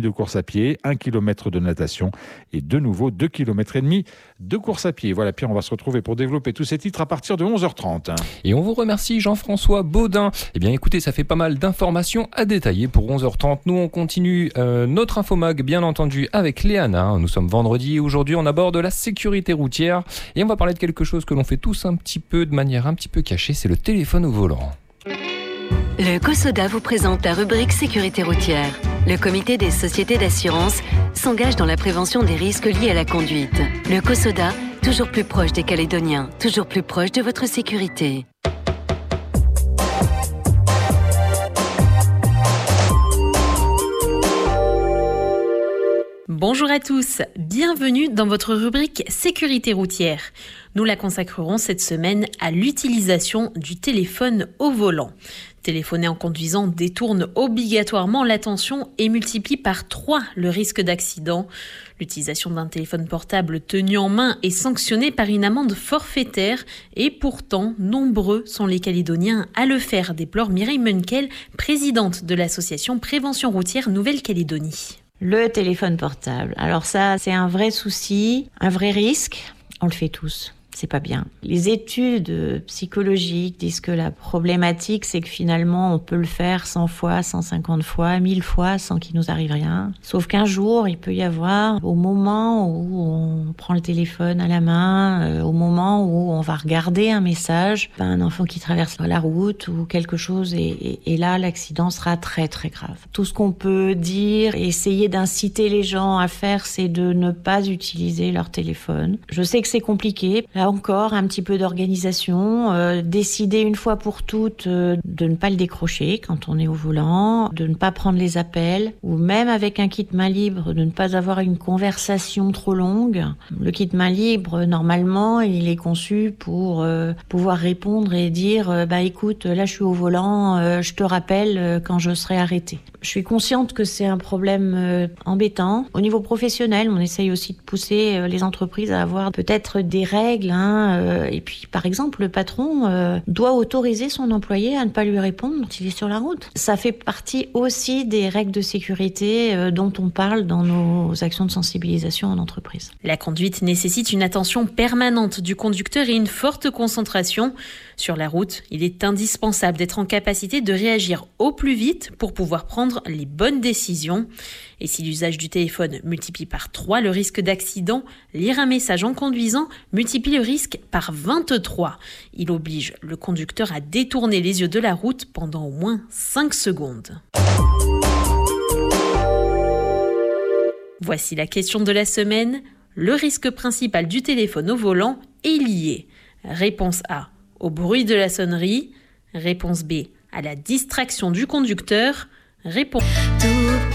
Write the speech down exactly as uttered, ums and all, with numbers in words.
de course à pied, un kilomètre de natation et de nouveau deux kilomètres et demi de course à pied. Voilà Pierre, on va se retrouver pour développer tous ces titres à partir de onze heures trente. Et on vous remercie Jean-François Baudin. Eh bien écoutez, ça fait pas mal d'informations à détailler pour onze heures trente. Nous on continue euh, notre infomag bien entendu avec Léana. Nous sommes vendredi et aujourd'hui on aborde la sécurité routière et on va parler de quelque chose que l'on fait tous un petit peu de manière un petit peu cachée, c'est le téléphone au volant. Le COSODA vous présente la rubrique sécurité routière. Le comité des sociétés d'assurance s'engage dans la prévention des risques liés à la conduite. Le COSODA, toujours plus proche des Calédoniens, toujours plus proche de votre sécurité. Bonjour à tous, bienvenue dans votre rubrique sécurité routière. Nous la consacrerons cette semaine à l'utilisation du téléphone au volant. Téléphoner en conduisant détourne obligatoirement l'attention et multiplie par trois le risque d'accident. L'utilisation d'un téléphone portable tenu en main est sanctionnée par une amende forfaitaire et pourtant, nombreux sont les Calédoniens à le faire, déplore Mireille Munkel, présidente de l'association Prévention routière Nouvelle-Calédonie. Le téléphone portable. Alors ça, c'est un vrai souci, un vrai risque. On le fait tous. C'est pas bien. Les études psychologiques disent que la problématique, c'est que finalement, on peut le faire cent fois, cent cinquante fois, mille fois sans qu'il nous arrive rien. Sauf qu'un jour, il peut y avoir, au moment où on prend le téléphone à la main, euh, au moment où on va regarder un message, ben, un enfant qui traverse la route ou quelque chose, et, et, et là, l'accident sera très très grave. Tout ce qu'on peut dire et essayer d'inciter les gens à faire, c'est de ne pas utiliser leur téléphone. Je sais que c'est compliqué. Là, encore un petit peu d'organisation, euh, décider une fois pour toutes euh, de ne pas le décrocher quand on est au volant, de ne pas prendre les appels, ou même avec un kit main libre, de ne pas avoir une conversation trop longue. Le kit main libre, normalement, il est conçu pour euh, pouvoir répondre et dire euh, bah écoute, là je suis au volant, euh, je te rappelle euh, quand je serai arrêté. Je suis consciente que c'est un problème euh, embêtant. Au niveau professionnel, on essaye aussi de pousser euh, les entreprises à avoir peut-être des règles. Hein, euh, et puis, par exemple, le patron euh, doit autoriser son employé à ne pas lui répondre quand il est sur la route. Ça fait partie aussi des règles de sécurité euh, dont on parle dans nos actions de sensibilisation en entreprise. La conduite nécessite une attention permanente du conducteur et une forte concentration. Sur la route, il est indispensable d'être en capacité de réagir au plus vite pour pouvoir prendre les bonnes décisions. Et si l'usage du téléphone multiplie par trois le risque d'accident, lire un message en conduisant multiplie le risque par vingt-trois. Il oblige le conducteur à détourner les yeux de la route pendant au moins cinq secondes. Voici la question de la semaine. Le risque principal du téléphone au volant est lié. Réponse A, au bruit de la sonnerie. Réponse B, à la distraction du conducteur. Réponse...